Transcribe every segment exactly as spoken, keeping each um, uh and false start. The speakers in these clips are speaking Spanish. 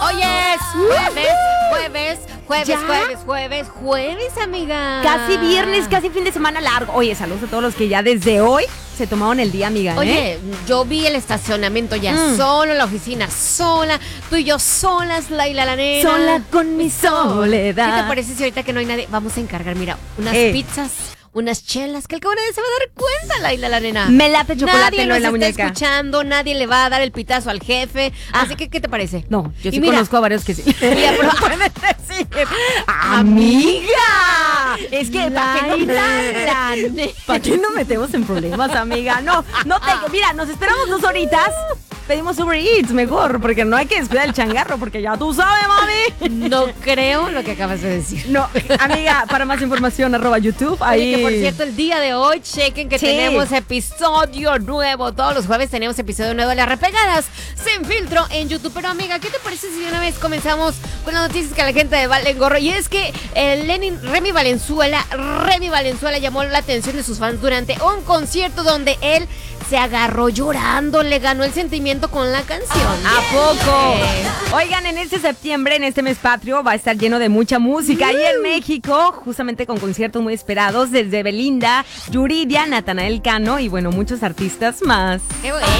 Hoy es jueves, jueves, jueves, ¿Ya? jueves, jueves, jueves, amiga. Casi viernes, casi fin de semana largo. Oye, saludos a todos los que ya desde hoy se tomaron el día, amiga. ¿eh? Oye, yo vi el estacionamiento ya Mm. solo, la oficina sola, tú y yo solas, Laila la nena. Sola con mi soledad. ¿Qué te parece si ahorita que no hay nadie vamos a encargar, mira, unas Eh. pizzas, unas chelas, que el cabrón se va a dar cuenta, Laila la nena? Me late chocolate Nadie lo nos de la está muñeca. escuchando, nadie le va a dar el pitazo al jefe. Ah. Así que, ¿qué te parece? No, yo Y sí mira, conozco a varios que sí. Mira, pero- pueden decir. ¡Amiga! Es que, ¿para qué, Laila, no, nena. ¿para qué nos metemos en problemas, amiga? No, no te... Mira, nos esperamos dos horitas. Pedimos Uber Eats mejor, porque no hay que descuidar el changarro, porque ya tú sabes, mami. No creo lo que acabas de decir. No, amiga, para más información, arroba YouTube. Ahí. Oye, que por cierto, el día de hoy, chequen que Sí. tenemos episodio nuevo. Todos los jueves tenemos episodio nuevo de Las Repegadas Sin Filtro en YouTube. Pero, amiga, ¿qué te parece si de una vez comenzamos con las noticias que a la gente de Valen Gorro? Y es que el Lenin Remy Valenzuela, Remy Valenzuela llamó la atención de sus fans durante un concierto donde él se agarró llorando, le ganó el sentimiento con la canción. ¿A poco? Eh. Oigan, en este septiembre, en este mes patrio, va a estar lleno de mucha música. Y en México, justamente con conciertos muy esperados, desde Belinda, Yuridia, Natanael Cano y bueno, muchos artistas más. ¡Qué bueno!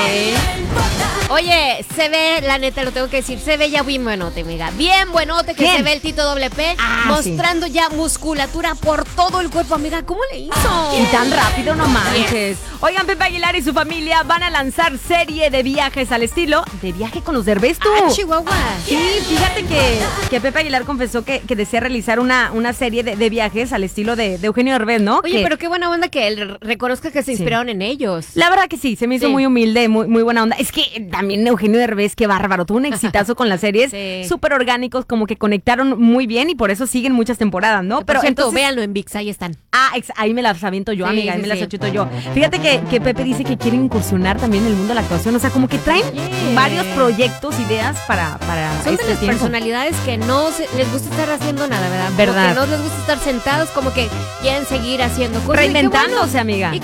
Oye, se ve, la neta, lo tengo que decir, se ve ya bien buenote, amiga. Bien buenote que ¿Quién? se ve el Tito Doble P, Ah, mostrando ya musculatura por todo el cuerpo, amiga. ¿Cómo le hizo? Y tan rápido, no manches. Oigan, Pepe Aguilar y su familia van a lanzar serie de viajes al estilo de Viaje con los Derbez, tú. Ah, Chihuahua. Sí, fíjate que, que Pepe Aguilar confesó que, que desea realizar una, una serie de, de viajes al estilo de, de Eugenio Derbez, ¿no? Oye, Que- pero qué buena onda que él reconozca que se inspiraron en ellos. La verdad que sí, se me hizo Sí. muy humilde, muy, muy buena onda. Es que eh, también Eugenio Derbez, qué bárbaro, tuvo un exitazo con las series, Sí. súper orgánicos, como que conectaron muy bien y por eso siguen muchas temporadas, ¿no? Pero entonces, entonces, véanlo en VIX, ahí están. Ah, ex- ahí me las aviento yo, Sí, amiga, ahí sí, me las sí. achuto yo. Fíjate que, que Pepe dice que quiere incursionar también en el mundo de la actuación, o sea, como que traen Oye. varios proyectos, ideas para, para Son de este las tiempo. personalidades que no se- les gusta estar haciendo nada, ¿verdad? Como ¿Verdad? que no les gusta estar sentados, como que quieren seguir haciendo cosas. Y qué Reinventándose, bueno. amiga. Y